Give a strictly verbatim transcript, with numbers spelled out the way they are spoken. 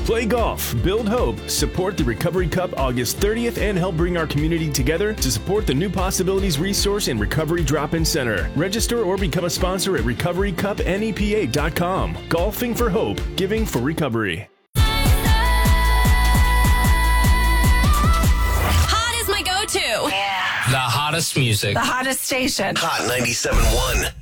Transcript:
Play golf, build hope, support the Recovery Cup August thirtieth, and help bring our community together to support the New Possibilities Resource and Recovery Drop-In Center. Register or become a sponsor at recovery cup N E P A dot com. Golfing for hope, giving for recovery. Hot is my go-to. Yeah. The hottest music. The hottest station. Hot ninety-seven point one.